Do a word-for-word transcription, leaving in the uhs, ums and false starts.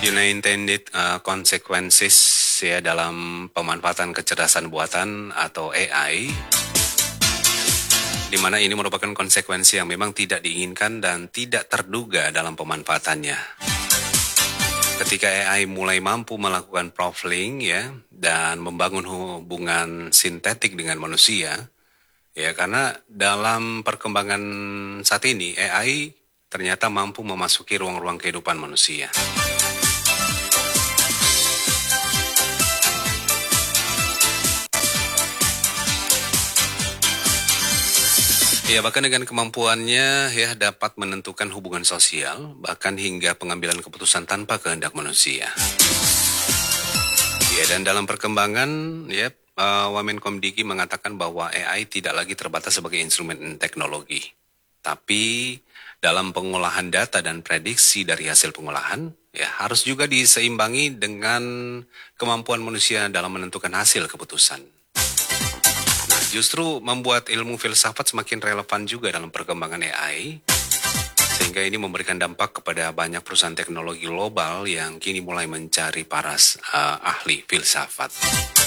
Unintended uh, consequences ya dalam pemanfaatan kecerdasan buatan atau A I, di mana ini merupakan konsekuensi yang memang tidak diinginkan dan tidak terduga dalam pemanfaatannya. Ketika A I mulai mampu melakukan profiling ya dan membangun hubungan sintetik dengan manusia, ya karena dalam perkembangan saat ini A I ternyata mampu memasuki ruang-ruang kehidupan manusia. Ya, bahkan dengan kemampuannya ya dapat menentukan hubungan sosial, bahkan hingga pengambilan keputusan tanpa kehendak manusia. Ya, dan dalam perkembangan ya uh, Wamenkomdiki mengatakan bahwa A I tidak lagi terbatas sebagai instrumen teknologi, tapi dalam pengolahan data dan prediksi dari hasil pengolahan ya harus juga diseimbangi dengan kemampuan manusia dalam menentukan hasil keputusan. Justru membuat ilmu filsafat semakin relevan juga dalam perkembangan A I, sehingga ini memberikan dampak kepada banyak perusahaan teknologi global yang kini mulai mencari para uh, ahli filsafat.